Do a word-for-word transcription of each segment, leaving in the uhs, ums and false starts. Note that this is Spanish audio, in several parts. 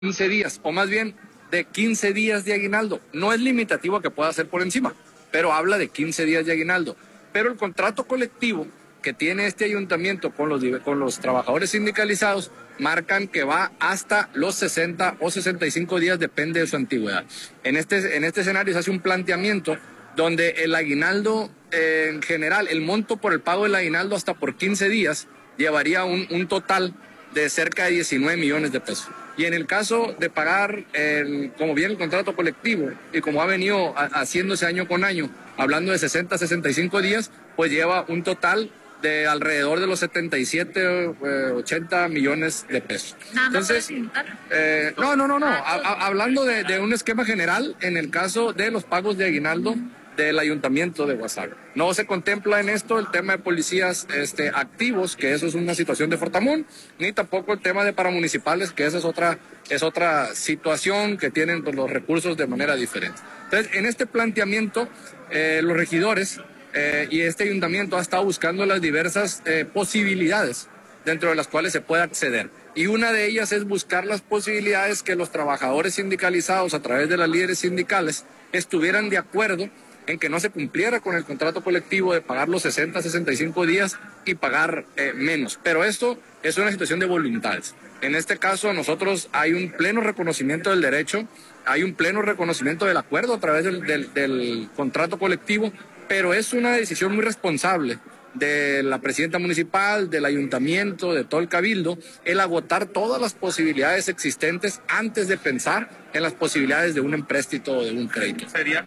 quince días, o más bien de quince días de aguinaldo. No es limitativo que pueda ser por encima, pero habla de quince días de aguinaldo. Pero el contrato colectivo que tiene este ayuntamiento con los, con los trabajadores sindicalizados marcan que va hasta los sesenta o sesenta y cinco días, depende de su antigüedad. En este, en este escenario se hace un planteamiento donde el aguinaldo eh, en general, el monto por el pago del aguinaldo hasta por quince días llevaría un, un total de cerca de diecinueve millones de pesos. Y en el caso de pagar, el, como viene el contrato colectivo y como ha venido a, haciéndose año con año, hablando de sesenta a sesenta y cinco días, pues lleva un total de alrededor de los setenta y siete, ochenta millones de pesos. Entonces, eh, no, no, no, no. A, a, hablando de, de un esquema general, en el caso de los pagos de aguinaldo del ayuntamiento de Guasave. No se contempla en esto el tema de policías este, activos, que eso es una situación de Fortamún, ni tampoco el tema de paramunicipales, que esa es otra, es otra situación que tienen los recursos de manera diferente. Entonces, en este planteamiento, eh, los regidores eh, y este ayuntamiento ha estado buscando las diversas eh, posibilidades dentro de las cuales se puede acceder. Y una de ellas es buscar las posibilidades que los trabajadores sindicalizados a través de las líderes sindicales estuvieran de acuerdo en que no se cumpliera con el contrato colectivo de pagar los sesenta a sesenta y cinco días y pagar eh, menos. Pero esto es una situación de voluntades. En este caso, nosotros hay un pleno reconocimiento del derecho, hay un pleno reconocimiento del acuerdo a través del, del, del contrato colectivo, pero es una decisión muy responsable de la presidenta municipal, del ayuntamiento, de todo el cabildo, el agotar todas las posibilidades existentes antes de pensar en las posibilidades de un empréstito o de un crédito. Sería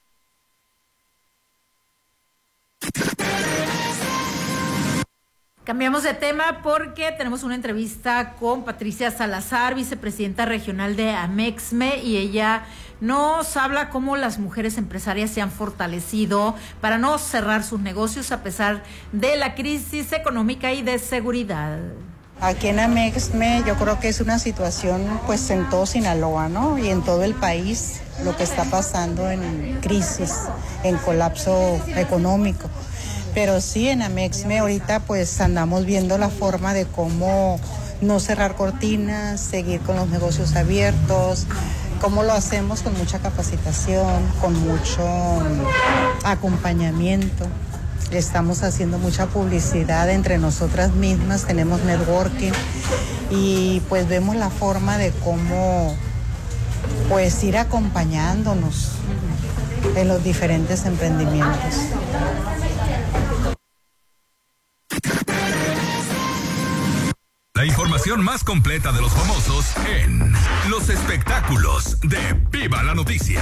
Cambiamos de tema porque tenemos una entrevista con Patricia Salazar, vicepresidenta regional de Amexme, y ella nos habla cómo las mujeres empresarias se han fortalecido para no cerrar sus negocios a pesar de la crisis económica y de seguridad. Aquí en Amexme yo creo que es una situación pues en todo Sinaloa, ¿no? Y en todo el país lo que está pasando en crisis, en colapso económico. Pero sí, en Amexme ahorita pues andamos viendo la forma de cómo no cerrar cortinas, seguir con los negocios abiertos, cómo lo hacemos con mucha capacitación, con mucho acompañamiento. Estamos haciendo mucha publicidad entre nosotras mismas, tenemos networking y pues vemos la forma de cómo pues ir acompañándonos en los diferentes emprendimientos. La información más completa de los famosos en los espectáculos de Viva la Noticia.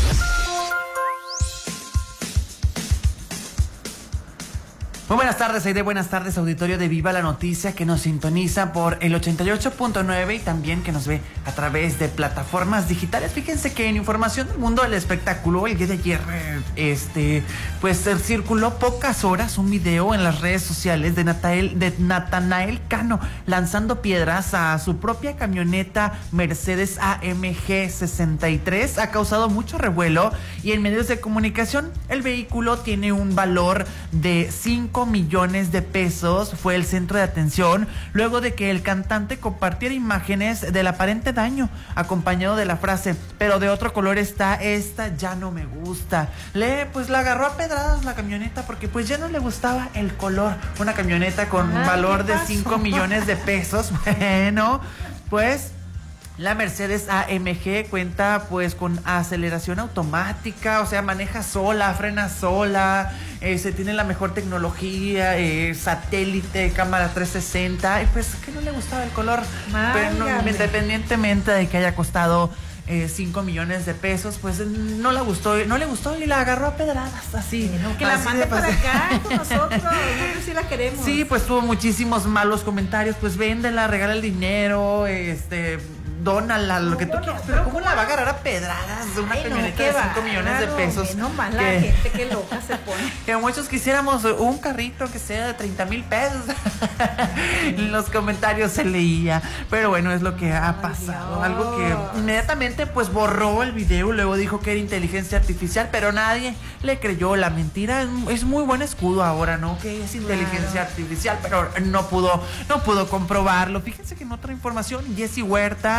Muy buenas tardes, Aide, buenas tardes, auditorio de Viva la Noticia, que nos sintoniza por el ochenta y ocho punto nueve y también que nos ve a través de plataformas digitales. Fíjense que en información del mundo del espectáculo, el día de ayer, este, pues circuló pocas horas un video en las redes sociales de Natanael, de Natanael Cano lanzando piedras a su propia camioneta Mercedes A M G sesenta y tres. Ha causado mucho revuelo y en medios de comunicación el vehículo tiene un valor de cinco millones de pesos. Fue el centro de atención luego de que el cantante compartiera imágenes del aparente daño, acompañado de la frase: pero de otro color está, esta ya no me gusta. Le, pues la agarró a pedradas la camioneta porque pues ya no le gustaba el color. Una camioneta con un valor de cinco millones de pesos. Bueno, pues la Mercedes A M G cuenta pues con aceleración automática, o sea, maneja sola, frena sola, eh, se tiene la mejor tecnología, eh, satélite, cámara trescientos sesenta, y pues que no le gustaba el color. Pero no, independientemente de que haya costado eh, cinco millones de pesos, pues no le gustó, no le gustó y la agarró a pedradas, así. No, que la mande para acá con nosotros, nosotros sí la queremos. Sí, pues tuvo muchísimos malos comentarios, pues véndela, regala el dinero, este... dónala, lo que tú quieras, pero ¿cómo la va a agarrar a pedradas de una Ay, camioneta no, de va, cinco millones de pesos? No más la que, gente que loca se pone. Que muchos quisiéramos un carrito que sea de treinta mil pesos. En los comentarios se leía, pero bueno, es lo que ha Ay, pasado. Dios. Algo que inmediatamente pues borró el video, luego dijo que era inteligencia artificial, pero nadie le creyó la mentira. Es muy buen escudo ahora, ¿no? Que es inteligencia claro. artificial, pero no pudo, no pudo comprobarlo. Fíjense que en otra información, Jessie Huerta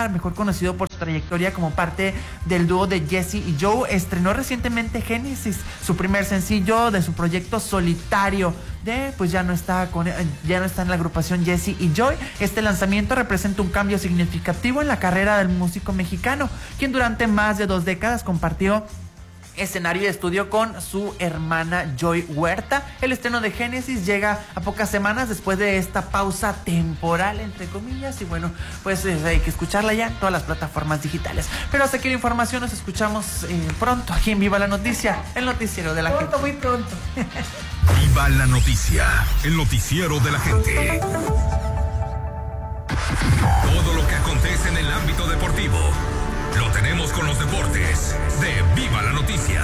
Aguilar, mejor conocido por su trayectoria como parte del dúo de Jesse y Joe, estrenó recientemente Génesis, su primer sencillo de su proyecto solitario. De, pues ya no está con, ya no está en la agrupación Jesse y Joy. Este lanzamiento representa un cambio significativo en la carrera del músico mexicano, quien durante más de dos décadas compartió escenario y estudio con su hermana Joy Huerta. El estreno de Génesis llega a pocas semanas después de esta pausa temporal, entre comillas, y bueno, pues eh, hay que escucharla ya en todas las plataformas digitales. Pero hasta aquí la información, nos escuchamos eh, pronto aquí en Viva la Noticia, el noticiero de la pronto, gente. Muy pronto. Viva la Noticia, el noticiero de la gente. Todo lo que acontece en el ámbito deportivo lo tenemos con los deportes de Viva la Noticia.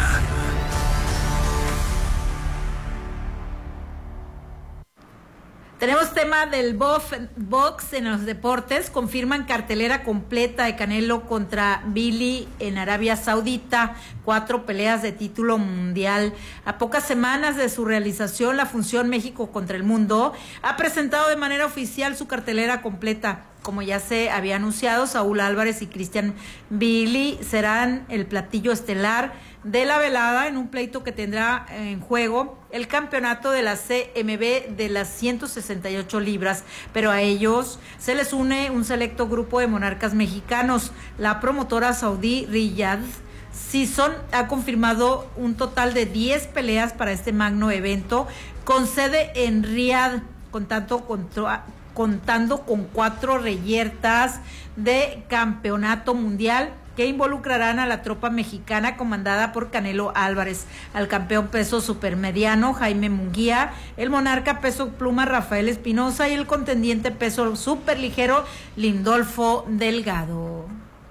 Tenemos tema del box en los deportes. Confirman cartelera completa de Canelo contra Billy en Arabia Saudita. Cuatro peleas de título mundial. A pocas semanas de su realización, la función México contra el Mundo ha presentado de manera oficial su cartelera completa. Como ya se había anunciado, Saúl Álvarez y Cristian Billy serán el platillo estelar de la velada en un pleito que tendrá en juego el campeonato de la C M B de las ciento sesenta y ocho libras, pero a ellos se les une un selecto grupo de monarcas mexicanos. La promotora saudí Riyadh Season ha confirmado un total de diez peleas para este magno evento con sede en Riad, con tanto contra contando con cuatro reyertas de campeonato mundial que involucrarán a la tropa mexicana comandada por Canelo Álvarez, al campeón peso supermediano Jaime Munguía, el monarca peso pluma Rafael Espinosa y el contendiente peso superligero Lindolfo Delgado.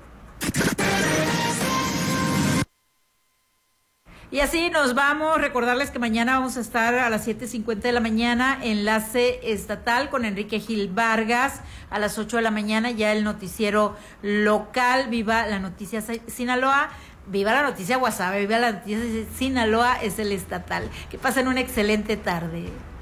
Y así nos vamos. Recordarles que mañana vamos a estar a las siete cincuenta de la mañana, enlace estatal con Enrique Gil Vargas. A las ocho de la mañana ya el noticiero local, Viva la Noticia Sinaloa. Viva la Noticia Guasave, Viva la Noticia Sinaloa es el estatal. Que pasen una excelente tarde.